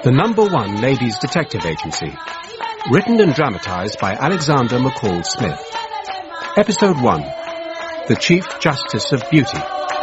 The Number One Ladies Detective Agency. Written and dramatized by Alexander McCall Smith. Episode 1. The Chief Justice of Beauty.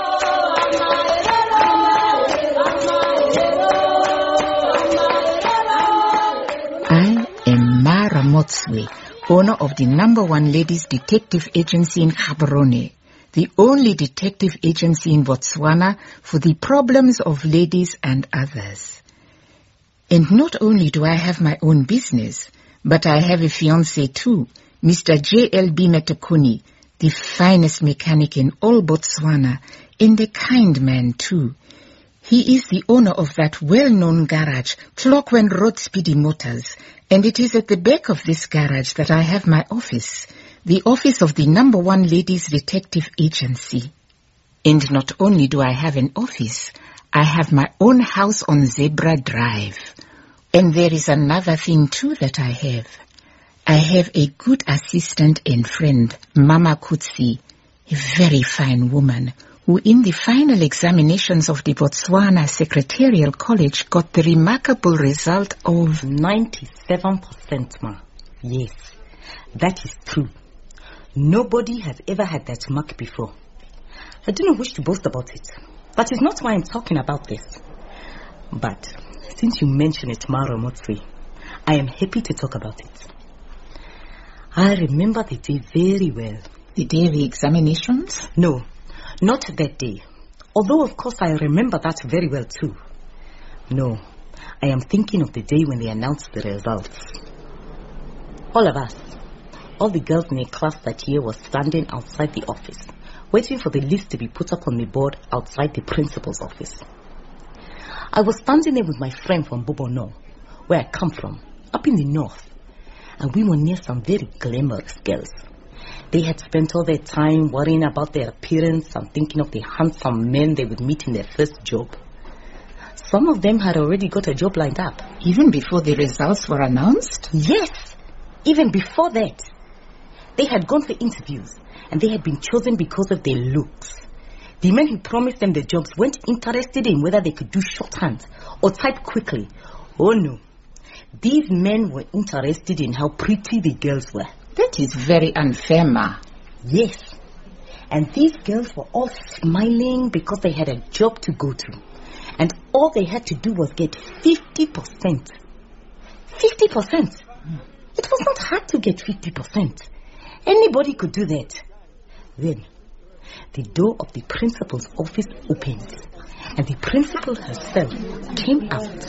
I am Mara Motswe, owner of the Number One Ladies Detective Agency in Gaborone, the only detective agency in Botswana for the problems of ladies and others. And not only do I have my own business, but I have a fiancé too, Mr. J.L.B. Metekuni, the finest mechanic in all Botswana, and a kind man too. He is the owner of that well-known garage, Clockwen Road Speedy Motors, and it is at the back of this garage that I have my office, the office of the Number One Ladies Detective Agency. And not only do I have an office, I have my own house on Zebra Drive. And there is another thing too that I have. I have a good assistant and friend, Mama Kutsi, a very fine woman, who in the final examinations of the Botswana Secretarial College got the remarkable result of 97%, ma. Yes, that is true. Nobody has ever had that mark before. I do not wish to boast about it. That is not why I'm talking about this. But since you mention it, Mara Motswe, I am happy to talk about it. I remember the day very well. The day of the examinations? No, not that day. Although, of course, I remember that very well too. No, I am thinking of the day when they announced the results. All of us, all the girls in a class that year were standing outside the office, waiting for the list to be put up on the board outside the principal's office. I was standing there with my friend from Bobono, where I come from, up in the north, and we were near some very glamorous girls. They had spent all their time worrying about their appearance and thinking of the handsome men they would meet in their first job. Some of them had already got a job lined up. Even before the results were announced? Yes, even before that. They had gone for interviews, and they had been chosen because of their looks. The men who promised them the jobs weren't interested in whether they could do shorthand or type quickly. Oh no. These men were interested in how pretty the girls were. That is very unfair, Ma. Yes. And these girls were all smiling because they had a job to go to. And all they had to do was get 50%. 50%? It was not hard to get 50%. Anybody could do that. Then, the door of the principal's office opened, and the principal herself came out.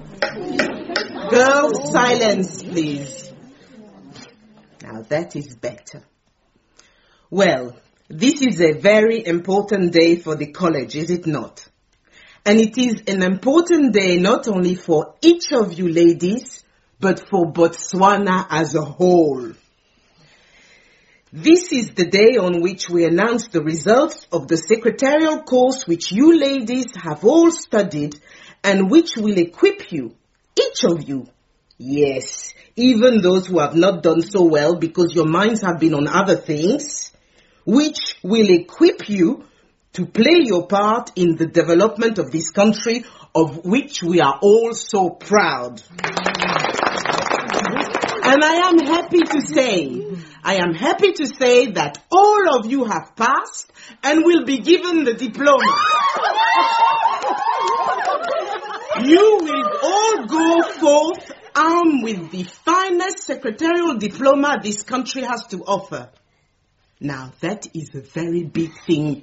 Girls, silence, please. Now that is better. Well, this is a very important day for the college, is it not? And it is an important day not only for each of you ladies, but for Botswana as a whole. This is the day on which we announce the results of the secretarial course which you ladies have all studied and which will equip you, each of you. Yes, even those who have not done so well because your minds have been on other things, which will equip you to play your part in the development of this country of which we are all so proud. And I am happy to say that all of you have passed and will be given the diploma. You will all go forth armed with the finest secretarial diploma this country has to offer. Now that is a very big thing